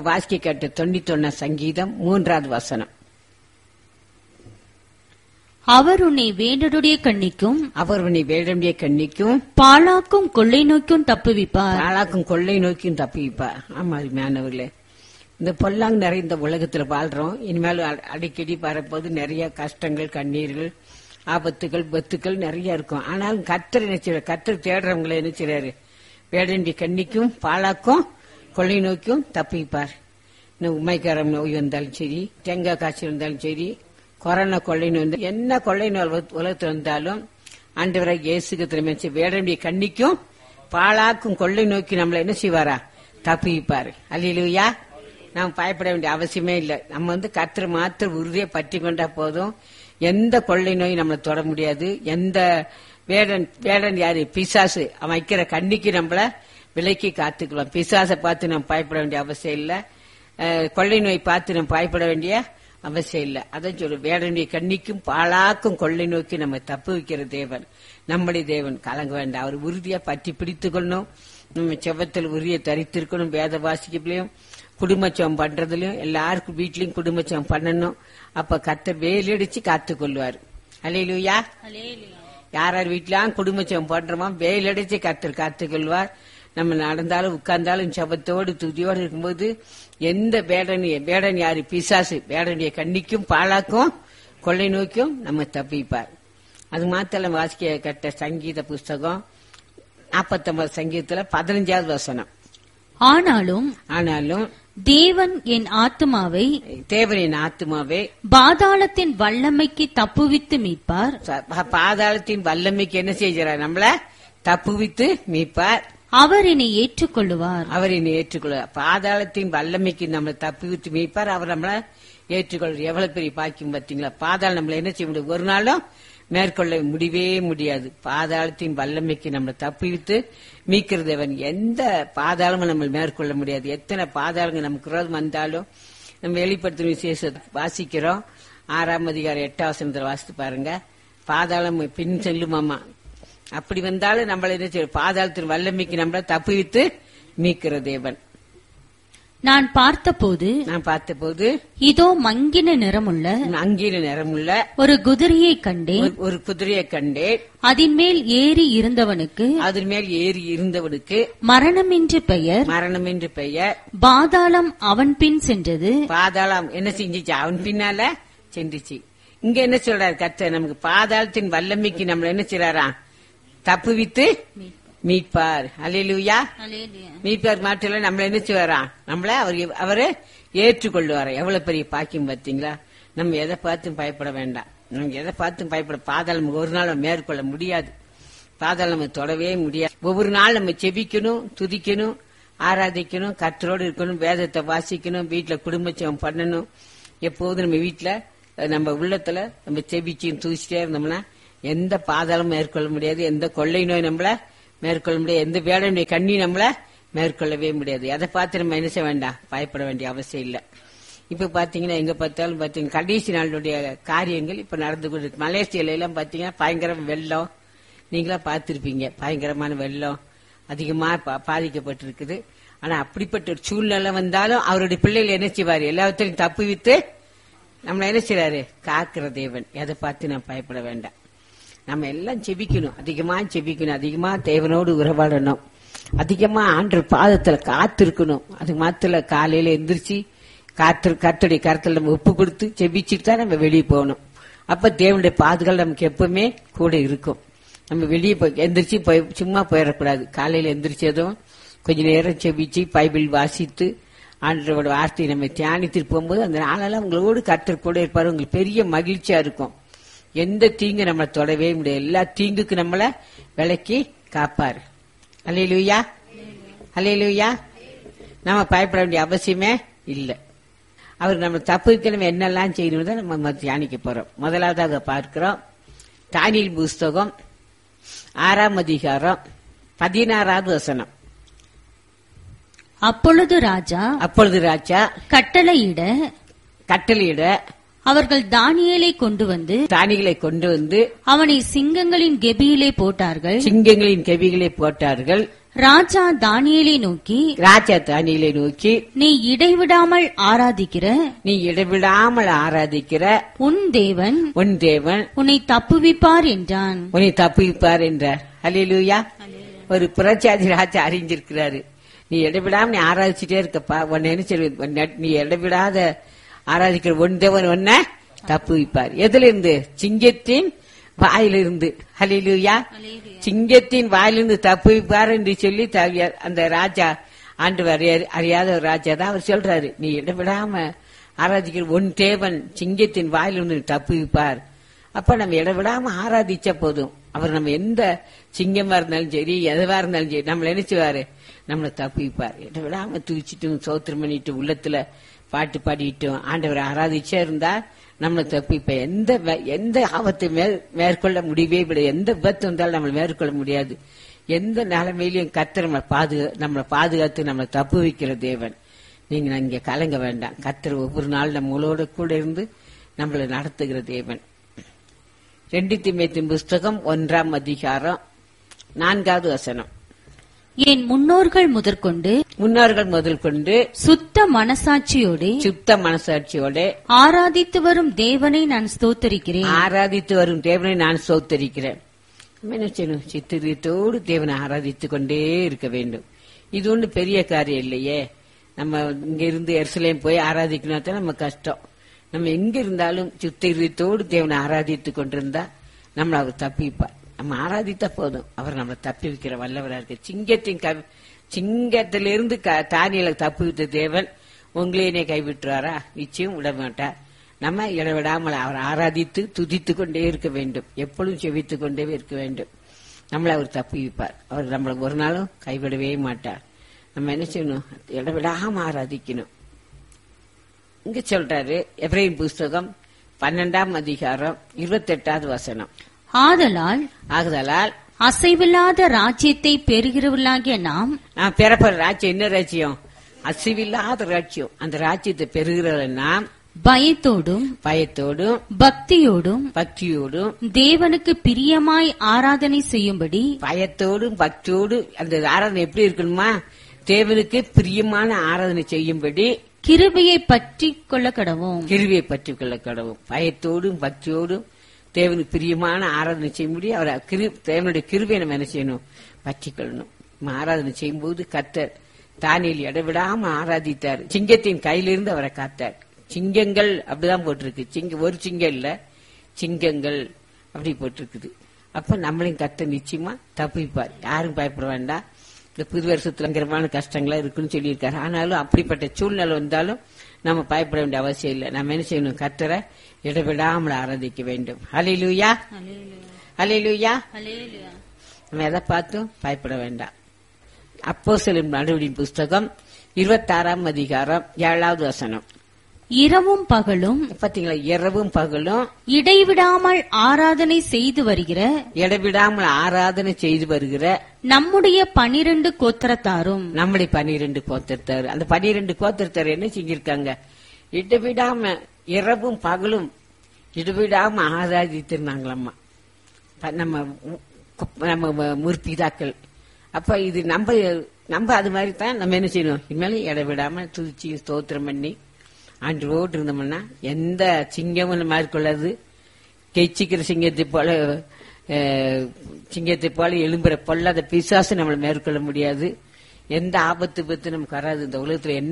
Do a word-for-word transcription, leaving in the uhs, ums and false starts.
வாசிக்க கேட்ட தொண்ணூத்தி ஒன்னா சங்கீதம் மூன்றாவது வசனம். அவர் உன்னை வேடருடைய கண்ணிக்கும் அவர் உன்னை வேடருடைய கண்ணிக்கும் பாழாக்கும் கொள்ளை நோய்க்கும் தப்புவிப்பார். பாழாக்கும் கொள்ளை நோக்கியும் தப்புவிப்பார். ஆமா மேனவர்களே, இந்த பொல்லாங் நிறைந்த உலகத்துல வாழ்றோம். இனிமேல் அடிக்கடி வரப்போது நிறைய கஷ்டங்கள், கண்ணீர்கள், ஆபத்துகள், பத்துக்கள் நிறைய இருக்கும். ஆனாலும் கர்த்தர் நினைச்சாரு, கர்த்தர் தேடுறவங்களை நினைச்சாரு வேடருடைய கண்ணிக்கும் பாழாக்கும் கொள்ளை நோக்கியும் தப்பிப்பார். உமைக்காரம் நோய் வந்தாலும் சரி, தேங்காய் காய்ச்சல் இருந்தாலும் சரி, கொரோனா கொள்ளை நோய், என்ன கொள்ளை நோய் உலகத்தில் இருந்தாலும் ஆண்டவரை இயேசுக்கு திரும்ப வேடருடைய கண்ணிக்கும் பாழாக்கும் கொள்ளை நோக்கி நம்மள என்ன செய்வாரா? தப்பிப்பாரு. அல்லேலூயா. நாம் பயப்பட வேண்டிய அவசியமே இல்லை. நம்ம வந்து கர்த்தர் மாத்திர உறுதியை பற்றி கொண்டா போதும். எந்த கொள்ளை நோய் நம்மளை தொட முடியாது. எந்த வேடன் வேடன் யாரு? பிசாசு. அவன் வைக்கிற கண்ணிக்கு நம்மள விலைக்கு காத்துக்கலாம். பிசாசை பார்த்து நம்ம பயப்பட வேண்டிய அவசியம் இல்ல. கொள்ளை நோய் பார்த்து நம்ம பயப்பட வேண்டிய அவசியம் இல்ல. அதான் சொல்லு, வேடனுடைய கண்ணிக்கும் பாழாக்கும் கொள்ளை நோக்கி நம்ம தப்பு வைக்கிற தேவன் நம்முடைய தேவன். கலங்க வேண்டாம். அவர் உறுதியா பற்றி பிடித்துக் கொள்ளணும். நம்ம செவத்தில் உறுதியை தரித்திருக்கணும். வேத வாசிக்கலையும் குடும்பச்சம் பண்றதுலயும் எல்லாருக்கும் வீட்லயும் குடும்பச்சம் பண்ணணும். அப்ப கர்த்தர் வேலடிச்சு காத்து கொள்வார். அல்லேலூயா. யார் யார் வீட்லாம் குடும்பச்சம் பண்றோமோ வேலடிச்சு கர்த்தர் காத்து கொள்வார். நம்ம நடந்தாலும் உட்கார்ந்தாலும் சபத்தோடு துதியோடு இருக்கும்போது எந்த வேடன் வேடன் யாரு? பிசாசு. வேடனுடைய கண்ணிக்கும் பாழாக்கும் கொள்ளை நோக்கியும் நம்ம தப்பிப்பார். அது மாத்திரம் வாசிக்க கட்ட சங்கீத புஸ்தகம் நாற்பத்தி ஒன்பது சங்கீதத்துல பதினஞ்சாவது வசனம். ஆனாலும் ஆனாலும் தேவன் என் ஆத்துமாவை தேவனின் ஆத்துமாவை பாதாளத்தின் வல்லமைக்கு தப்புவித்து மீட்பார். பாதாளத்தின் வல்லமைக்கு என்ன செய்கிறார்? நம்மள தப்புவித்து மீட்பார். அவர் என்னை ஏற்றுக்கொள்ளுவார். அவர் என்னை ஏற்றுக்கொள்வார். பாதாளத்தின் வல்லமைக்கு நம்மளை தப்புவித்து மீட்பார். அவர் நம்மள ஏற்றுக்கொள்வார். எவ்வளவு பெரிய பாக்கியம் பார்த்தீங்களா? பாதாளம் நம்மள என்ன செய்ய முடியும்? ஒரு நாளும் மேற்கொள்ள முடியவே முடியாது. பாதாளத்தின் வல்லமைக்கு நம்மளை தப்புவித்து மீட்கிறது அவன். எந்த பாதாளமும் நம்ம மேற்கொள்ள முடியாது. எத்தனை பாதாளங்கள் நமக்கு விரோதம் வந்தாலும் நம்ம வெளிப்படுத்தும் விசேஷ வாசிக்கிறோம். ஆறாம் அதிகாரம் எட்டாம் வசனத்துல வாசித்து பாருங்க. பாதாளம் பின் செல்லுமாமா. அப்படி வந்தாலும் நம்மள என்ன செய்ய? பாதாளத்தின் வல்லமைக்கு நம்மள தப்புவித்து மீட்கிற தேவன். நான் பார்த்தபோது நான் பார்த்தபோது இதோ மங்கின நிறமுள்ள அங்கீன நிறமுள்ள ஒரு குதிரையை கண்டேன். ஒரு குதிரையை கண்டேன். அதன் மேல் ஏறி இருந்தவனுக்கு அதன் மேல் ஏறி இருந்தவனுக்கு மரணம் என்று பெயர். மரணம் என்று பெயர். பாதாளம் அவன் பின் சென்றது. பாதாளம் என்ன செஞ்சிச்சு? அவன் பின்னால சென்றுச்சு. இங்க என்ன சொல்றாரு கர்த்தர்? நமக்கு பாதாளத்தின் வல்லமைக்கு நம்மள என்ன செய்றாரா? தப்புவித்து மீட்பார். அல்லேலூயா. மீட்பார் மாற்றல நம்மள என்ன செய்வாரா? நம்மள அவர் அவரு ஏற்றுக்கொள்வார. எவ்வளவு பெரிய பாக்கியம் பார்த்தீங்களா? நம்ம எதை பார்த்தும் பயப்பட வேண்டாம். நம்ம எதை பார்த்தும் பயப்பட பாதாளம் ஒரு நாள் மேற்கொள்ள முடியாது. பாதாளம் நம்ம தொடவே முடியாது. ஒவ்வொரு நாள் நம்ம செபிக்கணும், துதிக்கணும், ஆராதிக்கணும், கர்த்தரோடு இருக்கணும், வேதத்தை வாசிக்கணும், வீட்டுல குடும்பச்சம் பண்ணணும். எப்போதும் நம்ம வீட்டுல நம்ம உள்ளத்துல நம்ம செபிச்சு துதிச்சிட்டே இருந்தோம்னா எந்த பாதாளமும் மேற்கொள்ள முடியாது. எந்த கொள்ளை நோய் நம்மள மேற்கொள்ள முடியாது. எந்த வேடனுடைய கண்ணி நம்மள மேற்கொள்ளவே முடியாது. எதை பார்த்து நம்ம என்ன செய்ய வேண்டாம்? பயப்பட வேண்டிய அவசியம் இல்ல. இப்ப பாத்தீங்கன்னா எங்க பார்த்தாலும் பாத்தீங்கன்னா கடைசி நாளுடைய காரியங்கள் இப்ப நடந்து கொண்டு மலேசியால எல்லாம் பாத்தீங்கன்னா பயங்கர வெள்ளம். நீங்களா பார்த்திருப்பீங்க. பயங்கரமான வெள்ளம் அதிகமா பாதிக்கப்பட்டிருக்குது. ஆனா அப்படிப்பட்ட ஒரு சூழ்நிலை வந்தாலும் அவருடைய பிள்ளைகள் என்ன செய்வாரு? எல்லாத்தையும் தப்பு வித்து நம்மள என்ன செய்யறாரு? காக்கிற தேவன். எதை பார்த்து நம்ம பயப்பட வேண்டாம். நம்ம எல்லாம் செபிக்கணும், அதிகமா செபிக்கணும், அதிகமா தேவனோடு உறவாடணும், அதிகமா ஆண்டவர் பாதத்துல காத்திருக்கணும். அது மாத்திர காலையில எந்திரிச்சு காத்து கர்த்தருடைய கருத்துல நம்ம ஒப்பு கொடுத்து செபிச்சுட்டு தான் நம்ம வெளியே போகணும். அப்ப தேவனுடைய பாதுகாப்பு நமக்கு எப்பவுமே கூட இருக்கும். நம்ம வெளியே போய் எந்திரிச்சு போய் சும்மா போயிடக்கூடாது. காலையில எந்திரிச்சதும் கொஞ்ச நேரம் செபிச்சு பைபிள் வாசித்து ஆண்டவரோட வார்த்தையை நம்ம தியானித்து போகும்போது அந்த நாளெல்லாம் உங்களோடு கர்த்தர் கூட இருப்பாரு. உங்களுக்கு பெரிய மகிழ்ச்சியா இருக்கும். எந்த தீங்கு நம்மளை தொடவே முடியாது. எல்லா தீங்குக்கு நம்மள விலக்கி காப்பாரு. அல்லேலூயா. அல்லேலூயா. நம்ம பயப்பட வேண்டிய அவசியமே இல்லை. அவர் நம்ம தப்புக்கு நம்ம என்னெல்லாம் செய்யணும் தான் நம்ம தியானிக்க போறோம். முதலாவதாக பார்க்கிறோம் தானியேல் புஸ்தகம் ஆறாம் அதிகாரம் பதினாறாவது வசனம். அப்பொழுது ராஜா அப்பொழுது ராஜா கட்டளையிட கட்டளையிட அவர்கள் தானியேலை கொண்டு வந்து தானியேலை கொண்டு வந்து அவனை சிங்கங்களின் கெபியிலே போட்டார்கள். சிங்கங்களின் கெபியிலே போட்டார்கள். ராஜா தானியேலை நோக்கி, ராஜா தானியேலை நோக்கி, நீ இடைவிடாமல் ஆராதிக்கிற நீ இடைவிடாமல் ஆராதிக்கிற உன் தேவன் உன் தேவன் உன்னை தப்புவிப்பார் என்றான். உன்னை தப்புவிப்பார் என்றார். அல்லேலூயா. ஒரு புரட்சாதி ராஜா அறிஞ்சிருக்கிறாரு. நீ இடைவிடாம நீ ஆராதிச்சுட்டே இருக்கப்பா, உன்னை என்ன சொல்லு, நீ இடைவிடாத ஆராதிக்கிற உன் தேவன் உன்னை தப்புவிப்பார். எதுல இருந்து? சிங்கத்தின் வாயிலிருந்து. அல்லேலூயா. சிங்கத்தின் வாயிலிருந்து தப்புவிப்பார் என்று சொல்லி அந்த ராஜா, ஆண்டு அறியாத ஒரு ராஜா தான் அவர் சொல்றாரு, நீ இடைவிடாம ஆராதிக்கிற உன் தேவன் சிங்கத்தின் வாயிலிருந்து தப்புவிப்பார். அப்ப நம்ம இடைவிடாம ஆராதிச்ச போதும் அவர் நம்ம எந்த சிங்கமா இருந்தாலும் சரி, எதுவா இருந்தாலும் சரி, நம்மள நினைச்சுவாரு, நம்மளை தப்புவிப்பார். இடைவிடாம தூச்சிட்டும் சோத்திரம் பண்ணிட்டு உள்ளத்துல பாட்டு பாடிட்டும் ஆண்டவரை ஆராதிச்சே இருந்தா நம்மளை தப்பிப்ப எந்த எந்த ஆபத்தை மேற்கொள்ள முடியவே விட, எந்த விபத்து வந்தாலும் நம்மளை மேற்கொள்ள முடியாது. எந்த நிலைமையிலையும் கர்த்தர் நம்மளை பாதுகா நம்மளை பாதுகாத்து நம்மளை தப்பு வைக்கிற தேவன். நீங்க இங்க கலங்க வேண்டாம். கர்த்தர் ஒவ்வொரு நாள் நம்மளோட கூட இருந்து நம்மளை நடத்துகிற தேவன். ரெண்டு தீமோத்தேயு புஸ்தகம் ஒன்றாம் அதிகாரம் நான்காவது வசனம். என் முன்னோர்கள் முதற்கொண்டு முன்னோர்கள் முதல் கொண்டு சுத்த மனசாட்சியோட சுத்த மனசாட்சியோட ஆராதித்து வரும் தேவனை நான் ஸ்தோத்தரிக்கிறேன். ஆராதித்து வரும் தேவனை நான் ஸ்தோத்தரிக்கிறேன். என்ன செய்யணும்? சித்திரத்தோடு தேவனை ஆராதித்துக் கொண்டே இருக்க வேண்டும். இது ஒண்ணு பெரிய காரியம் இல்லையே. நம்ம இங்க இருந்து எருசலேம் போய் ஆராதிக்கணும் தான் நம்ம கஷ்டம். நம்ம எங்க இருந்தாலும் சித்திரத்தோடு தேவனை ஆராதித்துக் கொண்டிருந்தா நம்மள அவர் தப்பிப்பார். நம்ம ஆராதித்தா போதும், அவர் நம்மளை தப்பி வைக்கிற வல்லவரா இருக்கு. சிங்கத்தின் சிங்கத்திலிருந்து தானியலை தப்பி விட்ட தேவன் உங்களையே கைவிட்டுறாரா? நிச்சயம் விட மாட்டார். நம்ம இடவிடாமல் அவர் ஆராதித்து துதித்துக் கொண்டே இருக்க வேண்டும். எப்பொழுதும் செவித்துக் கொண்டே இருக்க வேண்டும். நம்மளை அவர் தப்பி வைப்பார். அவர் நம்மளை ஒரு நாளும் கைவிடவே மாட்டார். நம்ம என்ன செய்யணும்? இடவிடாம ஆராதிக்கணும். இங்க சொல்றாரு எபிரேயர் புஸ்தகம் பன்னெண்டாம் அதிகாரம் இருபத்தி எட்டாவது வசனம். ஆதலால் ஆகுதலால் அசைவில்லாத ராஜ்யத்தை பெறுகிறவர்களாகிய நாம் நான் பெறப்படுற ராஜ்யம் என்ன ராஜ்யம்? அசைவில்லாத ராஜ்யம். அந்த ராஜ்யத்தை பெறுகிறவர்கள் நாம் பயத்தோடும் பயத்தோடும் பக்தியோடும் பக்தியோடும் தேவனுக்கு பிரியமாய் ஆராதனை செய்யும்படி பயத்தோடும் பக்தியோடும் அந்த ஆராதனை எப்படி இருக்கணுமா? தேவனுக்கு பிரியமான ஆராதனை செய்யும்படி கிருபையை பற்றி கொள்ள கடவோம். கிருபையை பற்றி கொள்ள கடவோம். பயத்தோடும் பக்தியோடும் தேவனுக்கு பிரியமான ஆராதனை செய்ய முடியும். அவர் தேவனுடைய கிருபையை நம்ம என்ன செய்யணும்? பற்றி கொள்ளணும். ஆராதனை செய்யும் போது கர்த்தர் தானியேல் இடைவிடாம ஆராதித்தார். சிங்கத்தின் கையிலிருந்து அவரை காத்தார். சிங்கங்கள் அப்படிதான் போட்டிருக்கு. சிங்க ஒரு சிங்கம் இல்ல, சிங்கங்கள் அப்படி போட்டிருக்குது. அப்ப நம்மளையும் கர்த்தர் நிச்சயமா தப்பிப்பார். யாரும் பயப்பட வேண்டாம். இந்த புது வருஷத்துல பயங்கரமான கஷ்டங்களா இருக்குன்னு சொல்லியிருக்காரு. ஆனாலும் அப்படிப்பட்ட சூழ்நிலை வந்தாலும் நம்ம பயப்பட வேண்டிய அவசியம் இல்லை. நம்ம என்ன செய்யணும்? கர்த்தரை இடைவிடாமல் ஆராதிக்க வேண்டும். ஹல்லேலூயா, ஹல்லேலூயா. நம்ம எதை பார்த்தும் பயப்பட வேண்டாம். அப்போஸ்தலர் நடவடிக்கையின் புஸ்தகம் இருபத்தி ஆறாம் அதிகாரம் ஏழாவது வசனம். இரவும் பகலும் பாத்தீங்களா? இரவும் பகலும் இடைவிடாமல் ஆராதனை செய்து வருகிற இடைவிடாமல் ஆராதனை செய்து வருகிற நம்முடைய பனிரெண்டு கோத்திரத்தாரும் நம்முடைய பனிரெண்டு கோத்திரத்தார். அந்த பனிரெண்டு கோத்திரத்தார் என்ன செஞ்சிருக்காங்க? இடைவிடாம இரவும் பகலும் இடைவிடாம ஆராதித்திருந்தாங்களம்மா நம்ம நம்ம முற்பிதாக்கள். அப்ப இது நம்ம நம்ம அது மாதிரி தான் நம்ம என்ன செய்யணும்? இனிமேலும் இடைவிடாம துதிச்சு ஸ்தோத்திரம் பண்ணி ஆண்டோடு இருந்தோம்னா எந்த சிங்கமும் மேற்கொள்ளாது. கெச்சிக்கிற சிங்கத்தை போல சிங்கத்தை போல எழும்புற பொல்லாத பிசாசு நம்மளை மேற்கொள்ள முடியாது. எந்த ஆபத்து பத்து நமக்கு வராது. இந்த உலகத்துல